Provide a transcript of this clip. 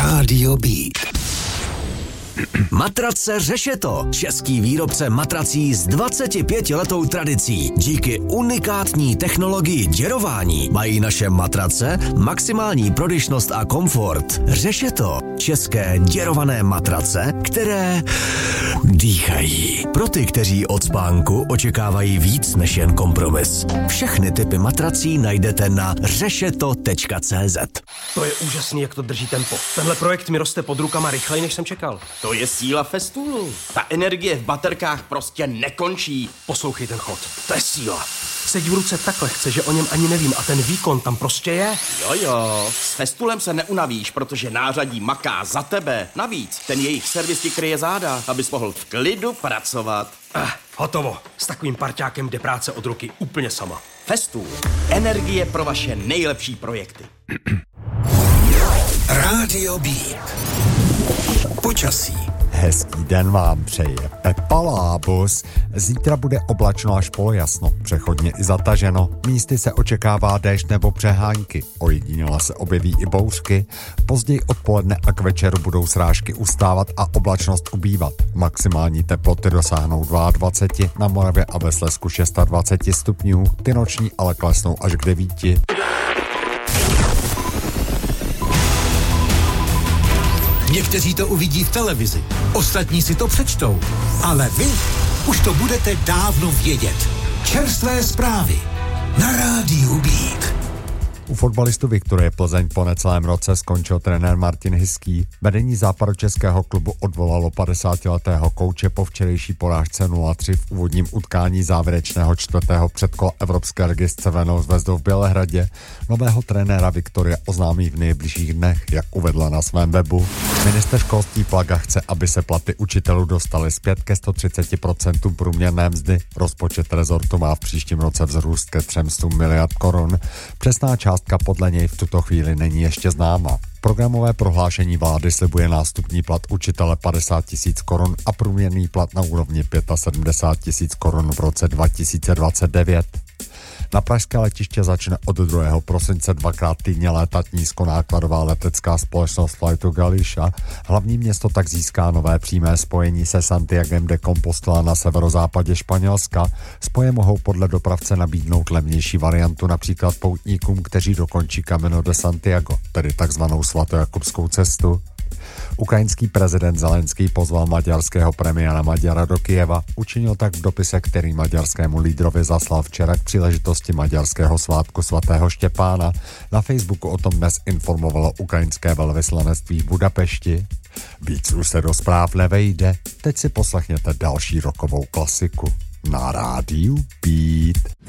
Rádio Beat. Matrace Řešeto, český výrobce matrací s 25letou tradicí. Díky unikátní technologii děrování mají naše matrace maximální prodyšnost a komfort. Řešeto, české děrované matrace, které dýchají. Pro ty, kteří od spánku očekávají víc než jen kompromis. Všechny typy matrací najdete na řešeto.cz. To je úžasný, jak to drží tempo. Tenhle projekt mi roste pod rukama rychleji, než jsem čekal. To je síla Festoolu. Ta energie v baterkách prostě nekončí. Poslouchej ten chod. To je síla. Sedí v ruce tak lehce, že o něm ani nevím a ten výkon tam prostě je. Jo. S Festoolem se neunavíš, protože nářadí maká za tebe. Navíc, ten jejich servis ti kryje záda, abys mohl v klidu pracovat. Hotovo. S takovým parťákem jde práce od ruky úplně sama. Festool. Energie pro vaše nejlepší projekty. Rádio Beat. Počasí. Hezký den vám přeje Pepa Lábus. Zítra bude oblačno až polojasno, přechodně i zataženo. Místy se očekává déšť nebo přehánky. Ojediněle se objeví i bouřky. Později odpoledne a k večeru budou srážky ustávat a oblačnost ubývat. Maximální teploty dosáhnou 22, na Moravě a ve Slezsku 26 stupňů. Ty noční ale klesnou až k 9. Někteří to uvidí v televizi, ostatní si to přečtou, ale vy už to budete dávno vědět. Čerstvé zprávy na Rádiu Beat. U fotbalistu Viktorie Plzeň po necelém roce skončil trenér Martin Hiský. Vedení západočeského klubu odvolalo 50letého kouče po včerejší porážce 0-3 v úvodním utkání závěrečného 4. předkola Evropské ligy s Crvenou zvezdou v Bělehradě. Nového trenéra Viktorie oznámí v nejbližších dnech, jak uvedla na svém webu. Minister školství Plaga chce, aby se platy učitelů dostaly zpět ke 130% průměrné mzdy. Rozpočet rezortu má v příštím roce vzrůst ke 300 miliard korun. Přesná částka podle něj v tuto chvíli není ještě známa. Programové prohlášení vlády slibuje nástupní plat učitele 50 000 korun a průměrný plat na úrovni 75 000 korun v roce 2029. Na pražské letiště začne od 2. prosince 2krát týdně létat nízkonákladová letecká společnost Fly to Galicia. Hlavní město tak získá nové přímé spojení se Santiagem de Compostela na severozápadě Španělska. Spoje mohou podle dopravce nabídnout levnější variantu například poutníkům, kteří dokončí Camino de Santiago, tedy takzvanou svatojakubskou cestu. Ukrajinský prezident Zelenský pozval maďarského premiéra Maďara do Kyjeva. Učinil tak v dopise, který maďarskému lídrovi zaslal včera k příležitosti maďarského svátku svatého Štěpána. Na Facebooku o tom dnes informovalo ukrajinské velvyslanectví v Budapešti. Víc už se do zpráv nevejde. Teď si poslechněte další rockovou klasiku na Rádiu Beat.